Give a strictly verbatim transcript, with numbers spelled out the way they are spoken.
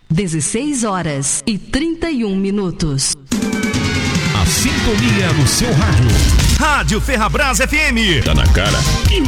dezesseis horas e trinta e um minutos. A sintonia no seu rádio. Rádio Ferrabras F M. Tá na cara.